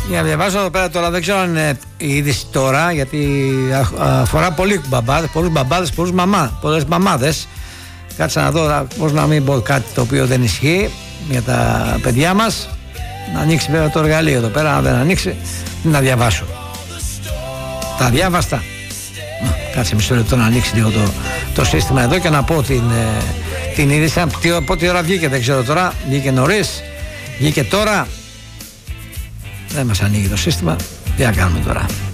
Για να διαβάζω εδώ πέρα τώρα, δεν ξέρω αν είναι η είδηση τώρα, γιατί αφορά πολλούς μπαμπάδες, πολλές μαμάδες. Κάτσε να δω πώς να μην πω κάτι το οποίο δεν ισχύει για τα παιδιά μας. Να ανοίξει βέβαια το εργαλείο εδώ πέρα, αν δεν ανοίξει, να διαβάσω. Τα διάβαστα. Κάτσε μισό λεπτό να ανοίξει λίγο το σύστημα εδώ και να πω την είδηση. Από τι ώρα βγήκε δεν ξέρω τώρα. Βγήκε νωρίς, βγήκε τώρα. Δεν μας ανοίγει το σύστημα. Τι να κάνουμε τώρα.